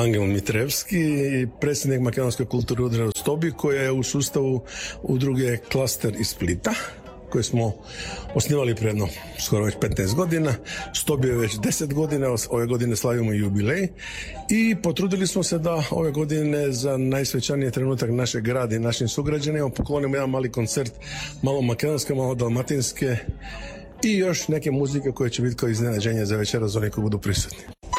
Angel Mitrevski, predsjednik makedonske kulturne udruge u Stobi, koja je u sustavu udruge Klaster iz Splita, koje smo osnivali predno skoro već 15 godina. Stobi je već 10 godina, ove godine slavimo jubilej i potrudili smo se da ove godine za najsvećaniji trenutak našeg grada i našim sugrađanima poklonimo jedan mali koncert, malo makedonske, malo dalmatinske i još neke muzike koje će biti kao iznenađenje za večera za one koji budu prisutni.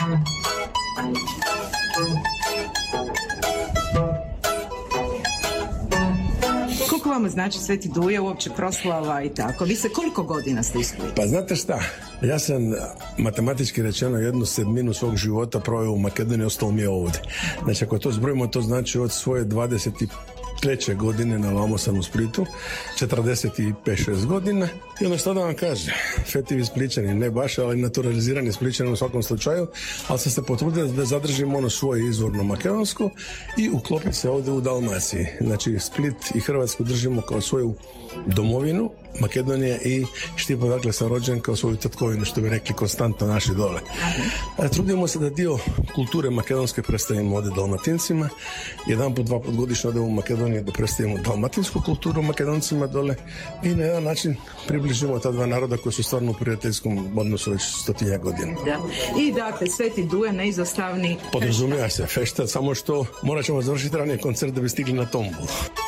Koliko vama znači Sveti Duje, uopće proslava i tako? Vi se koliko godina ste iskli? Pa znate šta, ja sam matematički rečeno 1/7 svog života proveo u Makedoniji, ostalo mi je ovdje. Znači ako to zbrojimo, to znači od svoje 23. godine na vamo sam u Splitu, 45-6 godina. I ono što da vam kaže, fetivi Spličani, ne baš, ali naturalizirani Spličani u svakom slučaju, ali sam se potrudio da zadržim ono svoje izvorno makedonsko i uklopiti se ovdje u Dalmaciji. Znači Split i Hrvatsku držimo kao svoju domovinu, Makedonija, i Štipa, dakle, sam rođen kao svoju tatkovinu, što bi rekli konstantno naši dole. Trudimo se da dio kulture makedonske predstavimo ovdje Dalmatincima. Jedanput, 2 puta godišnje odemo u Makedoniju da predstavimo dalmatinsku kulturu Makedoncima dole i na jedan način približimo ta dva naroda koji su stvarno u prijateljskom odnosu već 100 godina. Da. I dakle, Sveti Duje, neizostavni... Podrazumijeva se fešta, samo što morat ćemo završiti ranije koncert da bi stigli na tombolu.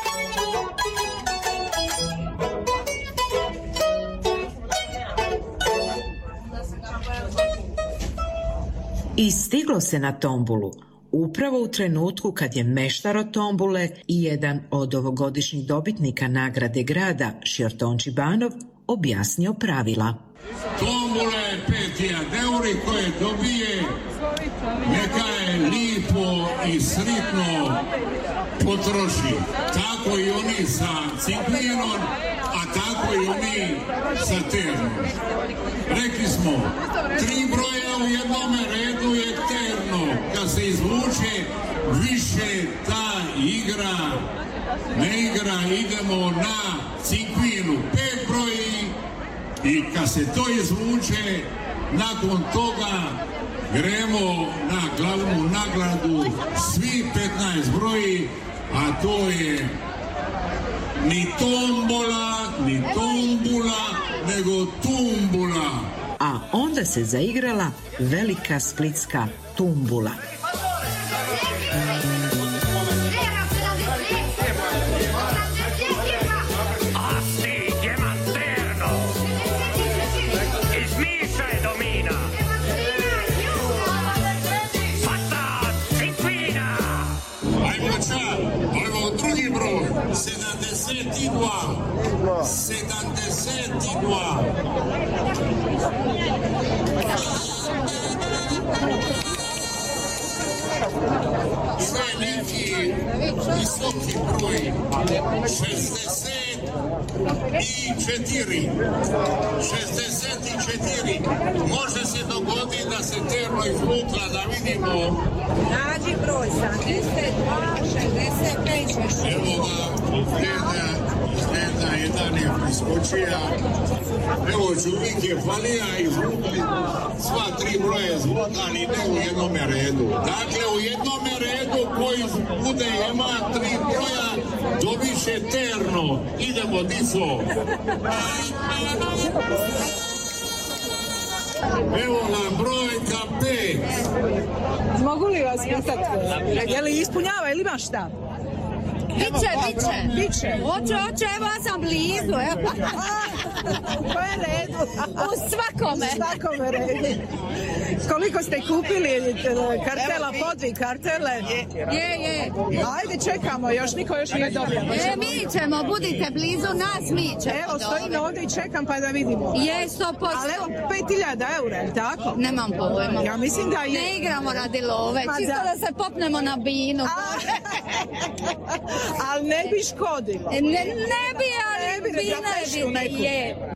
I stiglo se na tombulu, upravo u trenutku kad je meštaro tombule i jedan od ovogodišnjih dobitnika nagrade grada, Šjortonči Banov, objasnio pravila. Tombula je 5.000 euri koje dobije, neka je lipo i sritno potroši. Tako i oni sa Cinkvinom, a tako i oni sa Ternom. Rekli smo, 3 broja u jednome redu je Terno. Kad se izvuče, više ta igra ne igra, idemo na Cinkvinu. 5 broji i kad se to izvuče, nakon toga gremo na glavnu nagradu, svi 15 broji, a to je ni tombula, nego tumbula. A onda se zaigrala velika splitska tumbula. Drugi broj, 72. Sve neki visoki broj, 64. Može se dogoditi da se Terno izvukla, da vidimo. Nađi broj, 72, 65. Evo ga, izgleda, jedan je priskočija. Evo čovjek je falija i izvukli, sva 3 broja izvukli, ali ne u jednome redu. Dakle, u jednome redu koji bude ima 3 broja, dobit će Terno. Idemo, dico. Evo nam brojka 5. Mogu li vas pitati? Je li ispunjava ili ima šta? Biće. Oće, evo ja sam blizu, evo. U kojem redu? U svakome redu. Koliko ste kupili kartela, podvi kartele? Je. Ajde, čekamo, niko još nije dobio. Mi ćemo, budite blizu nas, mi ćemo. Evo, stojim ovdje i čekam pa da vidimo. Je, 100%. Ali evo, 5.000 eura, je li tako? Nemam pojma. Ja mislim da je. Ne igramo radi love, čisto da se popnemo na binu. Ali ne bi škodilo. Ne bi, ali bina je.